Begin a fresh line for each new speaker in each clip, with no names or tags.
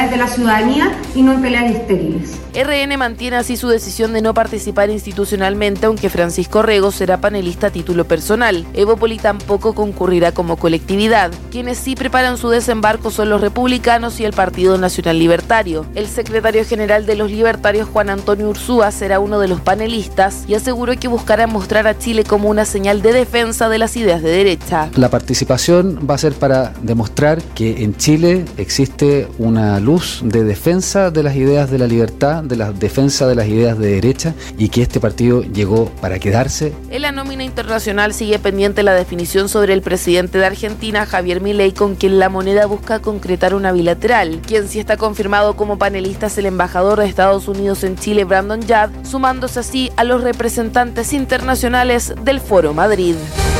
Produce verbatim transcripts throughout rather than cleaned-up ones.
necesidades de la ciudadanía y no en peleas estériles.
R N mantiene así su decisión de no participar institucionalmente, aunque Francisco Rego será panelista a título personal. Evópoli tampoco concurrirá como colectividad. Quienes sí preparan su desembarco son los republicanos y el Partido Nacional Libertario. El secretario general de los libertarios, Juan Antonio Ursúa, será uno de los panelistas y aseguró que buscará mostrar a Chile como una señal de defensa de las ideas de derecha.
La participación va a ser para demostrar que en Chile existe una luz de defensa de las ideas de la libertad, de la defensa de las ideas de derecha, y que este partido llegó para quedarse.
En la nómina internacional sigue pendiente la definición sobre el presidente de Argentina, Javier Milei, con quien la moneda busca concretar una bilateral. Quien sí está confirmado como panelista es el embajador de Estados Unidos en Chile, Brandon Yard, sumándose así a los representantes internacionales del Foro Madrid.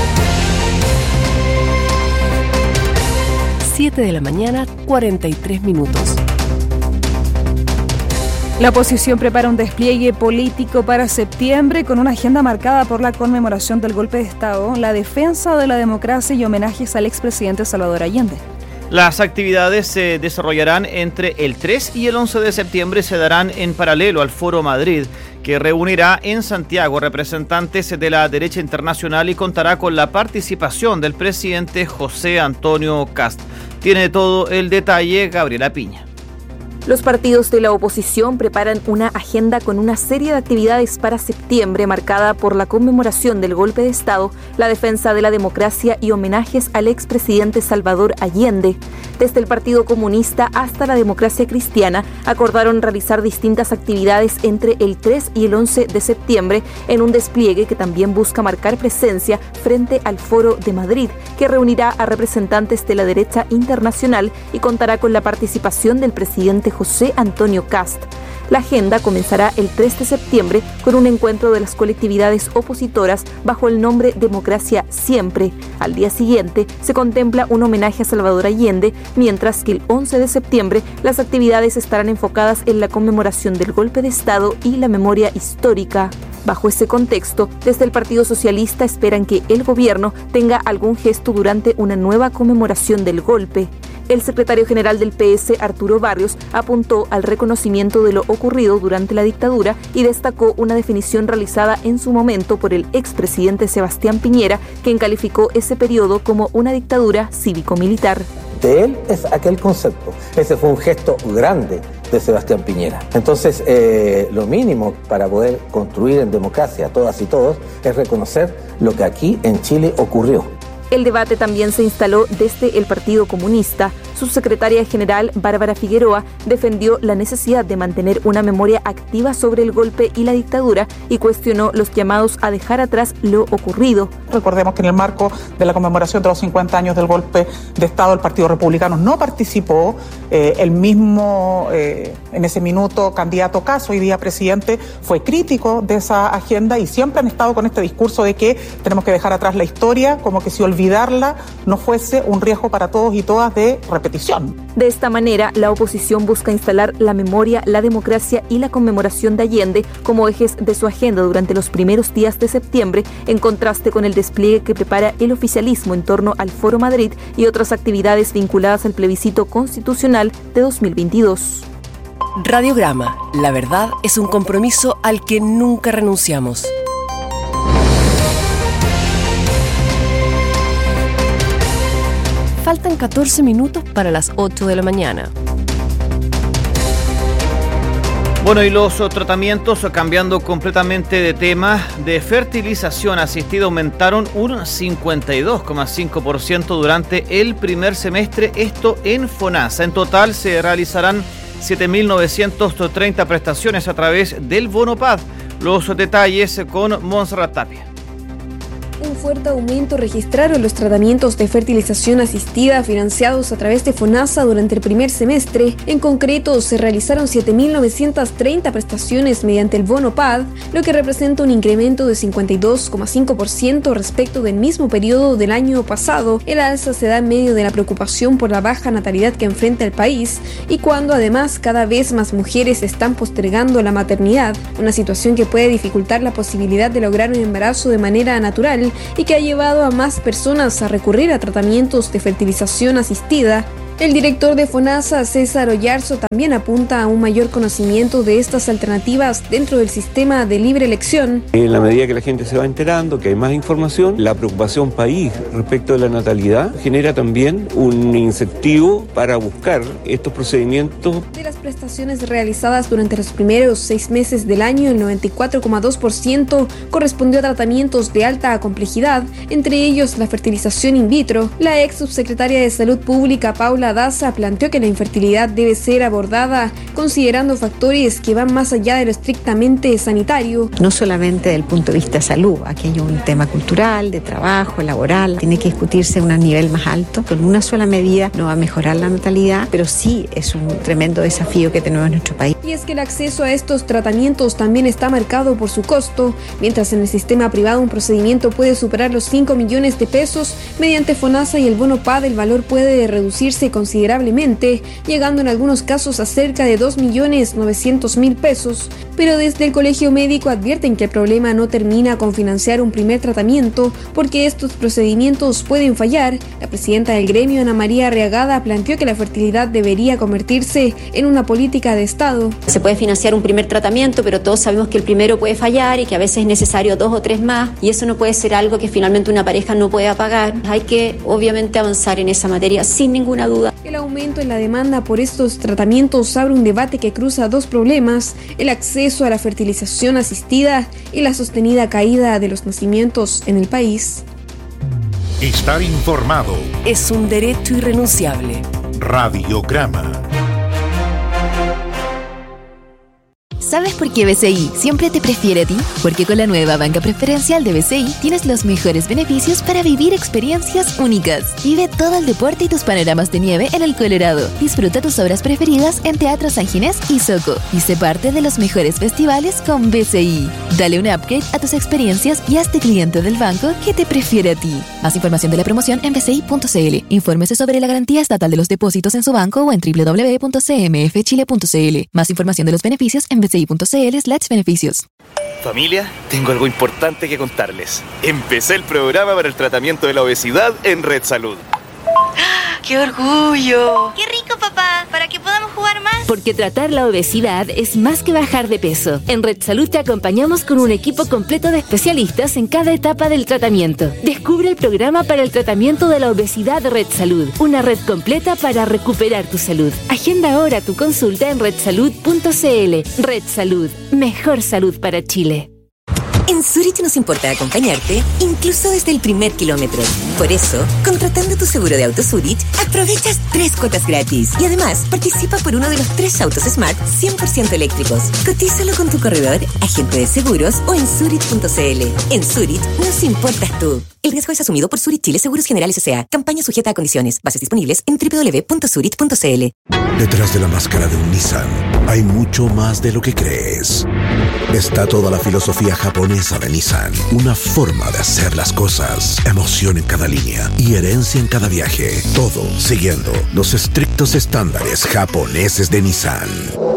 siete de la mañana, cuarenta y tres minutos.
La oposición prepara un despliegue político para septiembre con una agenda marcada por la conmemoración del golpe de Estado, la defensa de la democracia y homenajes al expresidente Salvador Allende.
Las actividades se desarrollarán entre el tres y el once de septiembre y se darán en paralelo al Foro Madrid, que reunirá en Santiago representantes de la derecha internacional y contará con la participación del presidente José Antonio Kast. Tiene todo el detalle Gabriela Piña.
Los partidos de la oposición preparan una agenda con una serie de actividades para septiembre marcada por la conmemoración del golpe de Estado, la defensa de la democracia y homenajes al expresidente Salvador Allende. Desde el Partido Comunista hasta la Democracia Cristiana acordaron realizar distintas actividades entre el tres y el once de septiembre en un despliegue que también busca marcar presencia frente al Foro de Madrid, que reunirá a representantes de la derecha internacional y contará con la participación del presidente José Antonio Kast. La agenda comenzará el tres de septiembre con un encuentro de las colectividades opositoras bajo el nombre Democracia Siempre. Al día siguiente se contempla un homenaje a Salvador Allende, mientras que el once de septiembre las actividades estarán enfocadas en la conmemoración del golpe de Estado y la memoria histórica. Bajo ese contexto, desde el Partido Socialista esperan que el gobierno tenga algún gesto durante una nueva conmemoración del golpe. El secretario general del P S, Arturo Barrios, apuntó al reconocimiento de lo ocurrido durante la dictadura y destacó una definición realizada en su momento por el expresidente Sebastián Piñera, quien calificó ese periodo como una dictadura cívico-militar.
De él es aquel concepto. Ese fue un gesto grande de Sebastián Piñera. Entonces, eh, lo mínimo para poder construir en democracia todas y todos es reconocer lo que aquí en Chile ocurrió.
El debate también se instaló desde el Partido Comunista. Su secretaria general, Bárbara Figueroa, defendió la necesidad de mantener una memoria activa sobre el golpe y la dictadura y cuestionó los llamados a dejar atrás lo ocurrido.
Recordemos que en el marco de la conmemoración de los cincuenta años del golpe de Estado, el Partido Republicano no participó. Eh, el mismo, eh, en ese minuto, candidato Kast, hoy día presidente, fue crítico de esa agenda y siempre han estado con este discurso de que tenemos que dejar atrás la historia, como que si olvidarla no fuese un riesgo para todos y todas de repetición.
De esta manera, la oposición busca instalar la memoria, la democracia y la conmemoración de Allende como ejes de su agenda durante los primeros días de septiembre, en contraste con el despliegue que prepara el oficialismo en torno al Foro Madrid y otras actividades vinculadas al plebiscito constitucional de dos mil veintidós.
Radiograma, la verdad es un compromiso al que nunca renunciamos. Faltan catorce minutos para las ocho de la mañana.
Bueno, y los tratamientos, cambiando completamente de tema, de fertilización asistida aumentaron un cincuenta y dos coma cinco por ciento durante el primer semestre, esto en FONASA. En total se realizarán siete mil novecientas treinta prestaciones a través del Bono P A D. Los detalles con Montserrat Tapia.
Un fuerte aumento registraron los tratamientos de fertilización asistida financiados a través de FONASA durante el primer semestre. En concreto, se realizaron siete mil novecientas treinta prestaciones mediante el Bono P A D, lo que representa un incremento de cincuenta y dos coma cinco por ciento respecto del mismo periodo del año pasado. El alza se da en medio de la preocupación por la baja natalidad que enfrenta el país y cuando además cada vez más mujeres están postergando la maternidad, una situación que puede dificultar la posibilidad de lograr un embarazo de manera natural y que ha llevado a más personas a recurrir a tratamientos de fertilización asistida. El director de FONASA, César Oyarzo, también apunta a un mayor conocimiento de estas alternativas dentro del sistema de libre elección.
En la medida que la gente se va enterando, que hay más información, la preocupación país respecto de la natalidad genera también un incentivo para buscar estos procedimientos.
De las prestaciones realizadas durante los primeros seis meses del año, el noventa y cuatro coma dos por ciento correspondió a tratamientos de alta complejidad, entre ellos la fertilización in vitro. La ex subsecretaria de Salud Pública, Paula Daza, planteó que la infertilidad debe ser abordada considerando factores que van más allá de lo estrictamente sanitario.
No solamente desde el punto de vista de salud, aquí hay un tema cultural, de trabajo, laboral, tiene que discutirse a un nivel más alto. Con una sola medida no va a mejorar la natalidad, pero sí es un tremendo desafío que tenemos en nuestro país.
Y es que el acceso a estos tratamientos también está marcado por su costo. Mientras en el sistema privado un procedimiento puede superar los cinco millones de pesos, mediante FONASA y el bono P A D el valor puede reducirse considerablemente, llegando en algunos casos a cerca de dos millones novecientos mil pesos. Pero desde el Colegio Médico advierten que el problema no termina con financiar un primer tratamiento, porque estos procedimientos pueden fallar. La presidenta del gremio, Ana María Arriagada, planteó que la fertilidad debería convertirse en una política de Estado.
Se puede financiar un primer tratamiento, pero todos sabemos que el primero puede fallar y que a veces es necesario dos o tres más, y eso no puede ser algo que finalmente una pareja no pueda pagar. Hay que obviamente avanzar en esa materia sin ninguna duda.
El aumento en la demanda por estos tratamientos abre un debate que cruza dos problemas: el acceso a la fertilización asistida y la sostenida caída de los nacimientos en el país.
Estar informado
es un derecho irrenunciable.
Radiograma.
¿Sabes por qué B C I siempre te prefiere a ti? Porque con la nueva banca preferencial de B C I tienes los mejores beneficios para vivir experiencias únicas. Vive todo el deporte y tus panoramas de nieve en el Colorado. Disfruta tus obras preferidas en Teatro San Ginés y Soco. Y sé parte de los mejores festivales con B C I. Dale un upgrade a tus experiencias y hazte cliente del banco que te prefiere a ti. Más información de la promoción en b c i punto c l. Infórmese sobre la garantía estatal de los depósitos en su banco o en w w w punto c m f chile punto c l. Más información de los beneficios en b c i punto c l slash beneficios.
Familia, tengo algo importante que contarles. Empecé el programa para el tratamiento de la obesidad en Red Salud.
¡Qué orgullo! ¡Qué rico, papá! Para que podamos jugar más.
Porque tratar la obesidad es más que bajar de peso. En Red Salud te acompañamos con un equipo completo de especialistas en cada etapa del tratamiento. Descubre el programa para el tratamiento de la obesidad de Red Salud. Una red completa para recuperar tu salud. Agenda ahora tu consulta en red salud punto c l. Red Salud. Mejor salud para Chile.
En Zurich nos importa acompañarte, incluso desde el primer kilómetro. Por eso, contratando tu seguro de auto Zurich, aprovechas tres cuotas gratis. Y además, participa por uno de los tres autos Smart cien por ciento eléctricos. Cotízalo con tu corredor, agente de seguros o en zurich punto c l. En Zurich, nos importas tú. El riesgo es asumido por Zurich Chile Seguros Generales S A. Campaña sujeta a condiciones. Bases disponibles en w w w punto zurich punto c l.
Detrás de la máscara de un Nissan hay mucho más de lo que crees. Está toda la filosofía japonesa de Nissan. Una forma de hacer las cosas. Emoción en cada línea y herencia en cada viaje. Todo siguiendo los estrictos estándares japoneses de Nissan.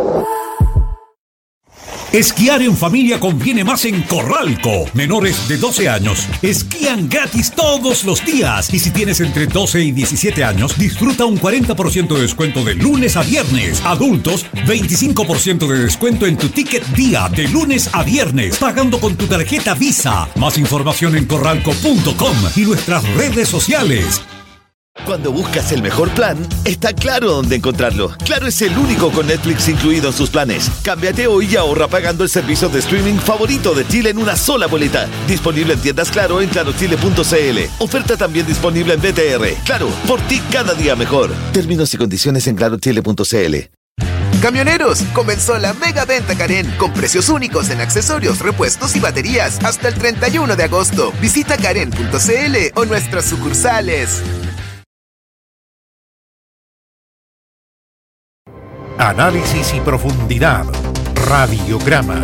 Esquiar en familia conviene más en Corralco. Menores de doce años esquían gratis todos los días. Y si tienes entre doce y diecisiete años, disfruta un cuarenta por ciento de descuento de lunes a viernes. Adultos, veinticinco por ciento de descuento en tu ticket día de lunes a viernes, pagando con tu tarjeta Visa. Más información en corralco punto com y nuestras redes sociales.
Cuando buscas el mejor plan, está Claro dónde encontrarlo. Claro es el único con Netflix incluido en sus planes. Cámbiate hoy y ahorra pagando el servicio de streaming favorito de Chile en una sola boleta. Disponible en tiendas Claro en claro chile punto c l. Oferta también disponible en B T R. Claro, por ti cada día mejor. Términos y condiciones en claro chile punto c l.
Camioneros, comenzó la mega venta Karen con precios únicos en accesorios, repuestos y baterías hasta el treinta y uno de agosto. Visita karen punto c l o nuestras sucursales.
Análisis y profundidad. Radiograma.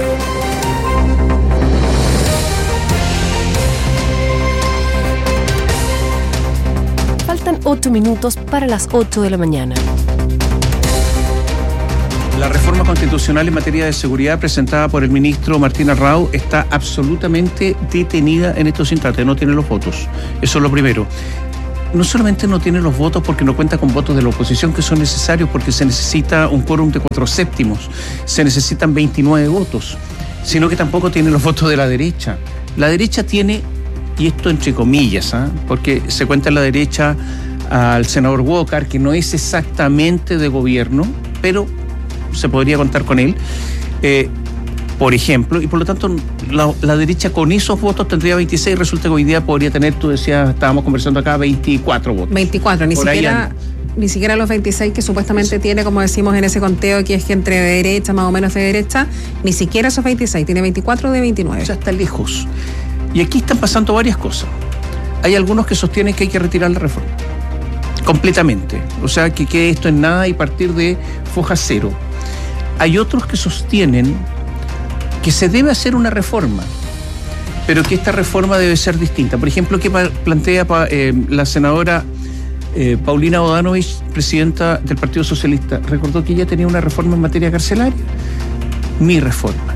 Faltan ocho minutos para las ocho de la mañana.
La reforma constitucional en materia de seguridad presentada por el ministro Martín Arrau está absolutamente detenida en estos instantes, no tiene los votos. Eso es lo primero. no solamente no tiene los votos porque no cuenta con votos de la oposición que son necesarios, porque se necesita un quórum de cuatro séptimos, se necesitan veintinueve votos, sino que tampoco tiene los votos de la derecha. La derecha tiene, y esto entre comillas, ¿eh? porque se cuenta en la derecha al senador Walker, que no es exactamente de gobierno, pero se podría contar con él, eh, por ejemplo, y por lo tanto la, la derecha con esos votos tendría veintiséis, resulta que hoy día podría tener, tú decías, estábamos conversando acá, veinticuatro votos.
veinticuatro, ni siquiera, ni siquiera los veintiséis que supuestamente sí tiene, como decimos en ese conteo, que es que entre derecha, más o menos de derecha, ni siquiera esos veintiséis, tiene veinticuatro de veintinueve.
O sea, está lejos. Y aquí están pasando varias cosas. Hay algunos que sostienen que hay que retirar la reforma completamente, o sea, que quede esto en nada y partir de foja cero. Hay otros que sostienen que se debe hacer una reforma, pero que esta reforma debe ser distinta. Por ejemplo, que plantea eh, la senadora eh, Paulina Bodanovich, presidenta del Partido Socialista, recordó que ella tenía una reforma en materia carcelaria. Mi reforma,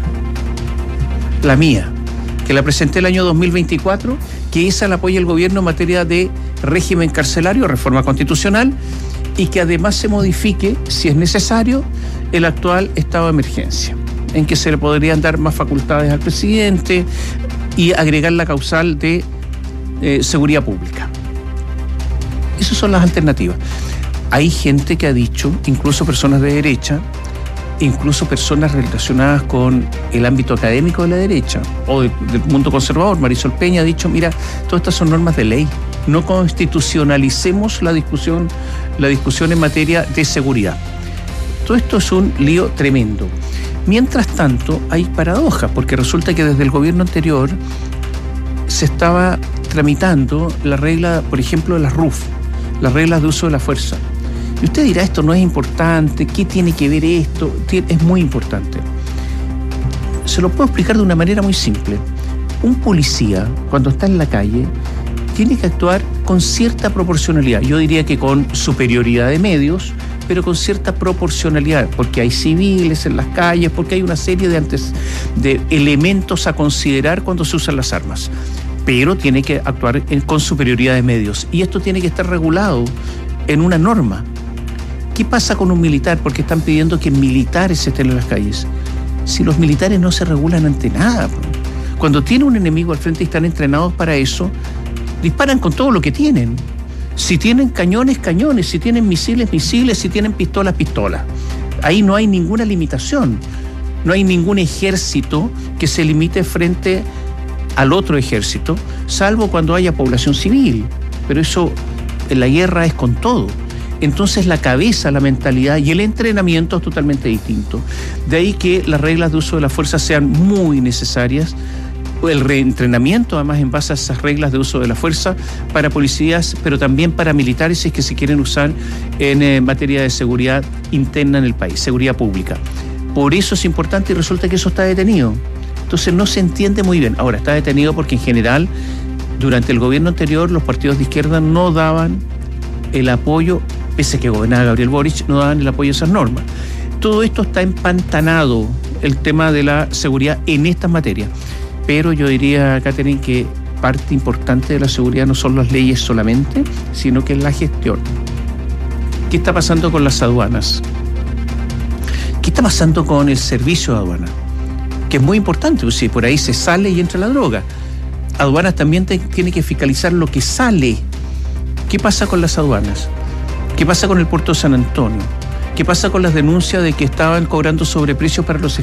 la mía, que la presenté el año dos mil veinticuatro, que esa la apoya el gobierno en materia de régimen carcelario, reforma constitucional, y que además se modifique, si es necesario, el actual estado de emergencia, en que se le podrían dar más facultades al presidente y agregar la causal de eh, seguridad pública. Esas son las alternativas. Hay gente que ha dicho, incluso personas de derecha, incluso personas relacionadas con el ámbito académico de la derecha o de, del mundo conservador, Marisol Peña ha dicho, mira, todas estas son normas de ley, no constitucionalicemos la discusión, la discusión en materia de seguridad. Todo esto es un lío tremendo. Mientras tanto, hay paradojas, porque resulta que desde el gobierno anterior se estaba tramitando la regla, por ejemplo, de las R U F, las reglas de uso de la fuerza. Y usted dirá, esto no es importante, ¿qué tiene que ver esto? Es muy importante. Se lo puedo explicar de una manera muy simple. Un policía, cuando está en la calle, tiene que actuar con cierta proporcionalidad. Yo diría que con superioridad de medios, pero con cierta proporcionalidad, porque hay civiles en las calles, porque hay una serie de, antes, de elementos a considerar cuando se usan las armas. Pero tiene que actuar en, con superioridad de medios. Y esto tiene que estar regulado en una norma. ¿Qué pasa con un militar? Porque están pidiendo que militares estén en las calles. Si los militares no se regulan ante nada. Cuando tiene un enemigo al frente y están entrenados para eso, disparan con todo lo que tienen. Si tienen cañones, cañones. Si tienen misiles, misiles. Si tienen pistolas, pistolas. Ahí no hay ninguna limitación. No hay ningún ejército que se limite frente al otro ejército, salvo cuando haya población civil. Pero eso, en la guerra es con todo. Entonces la cabeza, la mentalidad y el entrenamiento es totalmente distinto. De ahí que las reglas de uso de la fuerza sean muy necesarias. El reentrenamiento, además, en base a esas reglas de uso de la fuerza para policías, pero también para militares, si es que se quieren usar en eh, materia de seguridad interna en el país, seguridad pública. Por eso es importante y resulta que eso está detenido. Entonces no se entiende muy bien. Ahora, está detenido porque en general, durante el gobierno anterior, los partidos de izquierda no daban el apoyo, pese a que gobernaba Gabriel Boric, no daban el apoyo a esas normas. Todo esto está empantanado, el tema de la seguridad en estas materias. Pero yo diría, Catherine, que parte importante de la seguridad no son las leyes solamente, sino que es la gestión. ¿Qué está pasando con las aduanas? ¿Qué está pasando con el servicio de aduana? Que es muy importante, pues si por ahí se sale y entra la droga. Aduanas también te, tiene que fiscalizar lo que sale. ¿Qué pasa con las aduanas? ¿Qué pasa con el puerto de San Antonio? ¿Qué pasa con las denuncias de que estaban cobrando sobreprecios para los